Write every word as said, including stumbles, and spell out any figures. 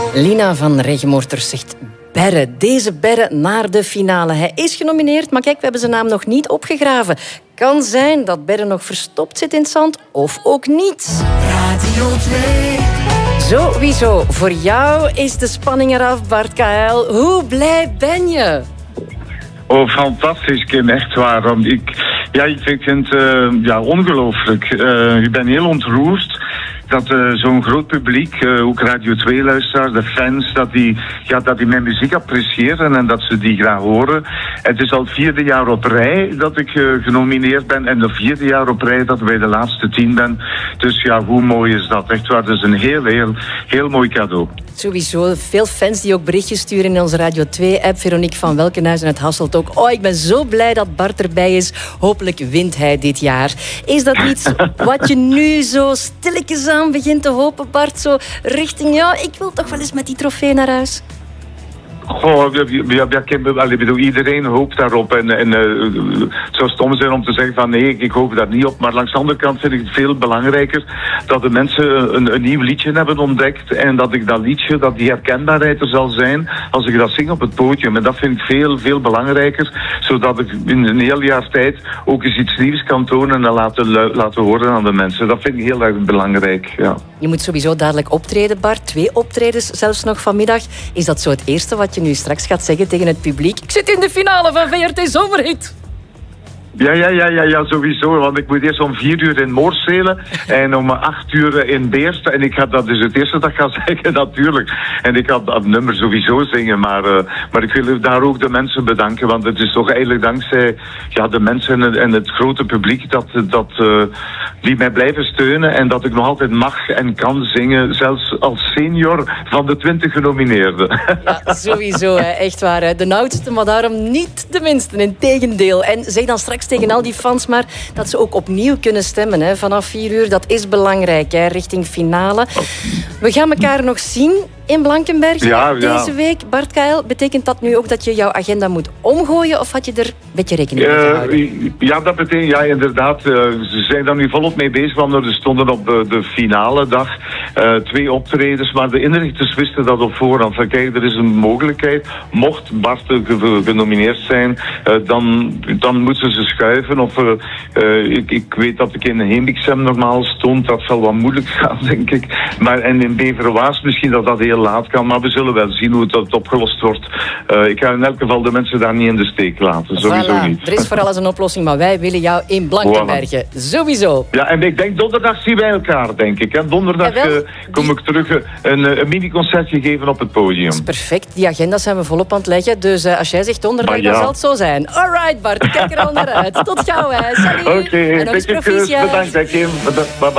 Lina van Regemoorters zegt Berre. Deze Berre naar de finale. Hij is genomineerd, maar kijk, we hebben zijn naam nog niet opgegraven. Kan zijn dat Berre nog verstopt zit in het zand, of ook niet. Radio twee. Sowieso, voor jou is de spanning eraf, Bart K L. Hoe blij ben je? Oh, fantastisch, Kim, echt waar. Want ik, ja, ik vind het uh, ja, ongelooflijk. Uh, ik ben heel ontroerd dat uh, zo'n groot publiek, uh, ook Radio twee-luisteraars, de fans, dat die, ja, dat die mijn muziek appreciëren en dat ze die graag horen. Het is al het vierde jaar op rij dat ik uh, genomineerd ben en het vierde jaar op rij dat ik bij de laatste tien ben. Dus ja, hoe mooi is dat? Echt waar, dat is een heel, heel, heel mooi cadeau. Sowieso, veel fans die ook berichtjes sturen in onze Radio twee-app. Veronique van Welkenhuizen uit Hasselt ook. Oh, ik ben zo blij dat Bart erbij is. Hopelijk wint hij dit jaar. Is dat iets wat je nu zo stilletjes aan begint te hopen, Bart? Zo richting, ja, ik wil toch wel eens met die trofee naar huis? Goh, ja, ja, ik bedoel, iedereen hoopt daarop. En, en uh, het zou stom zijn om te zeggen van nee, ik hoop daar niet op. Maar langs de andere kant vind ik het veel belangrijker dat de mensen een, een nieuw liedje hebben ontdekt. En dat ik dat liedje, dat die herkenbaarheid er zal zijn als ik dat zing op het podium. En dat vind ik veel, veel belangrijker. Zodat ik in een heel jaar tijd ook eens iets nieuws kan tonen en laten, laten horen aan de mensen. Dat vind ik heel erg belangrijk, ja. Je moet sowieso dadelijk optreden, Bart. Twee optredens zelfs nog vanmiddag. Is dat zo het eerste wat je nu straks gaat zeggen tegen het publiek? Ik zit in de finale van V R T Zomerhit. Ja, ja, ja, ja, ja, sowieso. Want ik moet eerst om vier uur in Moorselen en om acht uur in Beerst. En ik ga dat dus het eerste dag gaan zeggen, natuurlijk. En ik ga dat nummer sowieso zingen. Maar, uh, maar ik wil daar ook de mensen bedanken. Want het is toch eigenlijk dankzij ja, de mensen en, en het grote publiek dat, dat, uh, die mij blijven steunen. En dat ik nog altijd mag en kan zingen. Zelfs als senior van de twintig genomineerden. Ja, sowieso. Hè. Echt waar. Hè. De oudste, maar daarom niet de minste. Integendeel. En zeg dan straks tegen al die fans maar dat ze ook opnieuw kunnen stemmen. Hè. Vanaf vier uur, dat is belangrijk, hè, richting finale. We gaan elkaar nog zien in Blankenberg ja, ja. deze week. Bart K L, betekent dat nu ook dat je jouw agenda moet omgooien of had je er een beetje rekening mee gehouden? Uh, ja, dat betekent, ja, inderdaad. Uh, ze zijn daar nu volop mee bezig, want er stonden op de, de finale dag uh, twee optredens, maar de inrichters wisten dat op voorhand. Van kijk, er is een mogelijkheid. Mocht Bart genomineerd zijn, uh, dan, dan moeten ze schuiven. Of, uh, uh, ik, ik weet dat ik in Hemixem normaal stond. Dat zal wat moeilijk gaan, denk ik. Maar, en in Beverwaas misschien dat dat heel laat kan, maar we zullen wel zien hoe het opgelost wordt. Uh, ik ga in elk geval de mensen daar niet in de steek laten, sowieso voilà. niet. Er is voor alles een oplossing, maar wij willen jou in Blankenbergen. Voilà. Sowieso. Ja, en ik denk donderdag zien wij elkaar, denk ik. En donderdag uh, kom die... ik terug uh, een, een mini-concertje geven op het podium. Dat is perfect. Die agenda's zijn we volop aan het leggen. Dus uh, als jij zegt donderdag, ja. dan zal het zo zijn. Alright, Bart, kijk er al naar uit. Tot gauw, hè. Salut. Oké, okay, bedankt, Kim. Bye bye.